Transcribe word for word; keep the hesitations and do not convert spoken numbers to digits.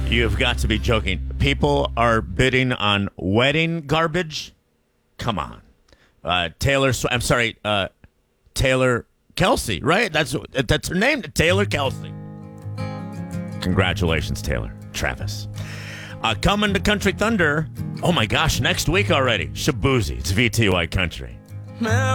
You've got to be joking. People are bidding on wedding garbage? Come on. Uh, Taylor, Sw- I'm sorry, uh, Taylor Kelsey, right? That's that's her name, Taylor Kelsey. Congratulations, Taylor. Travis. Uh, coming to Country Thunder. Oh my gosh, next week already. Shabuzi. It's V T Y Country.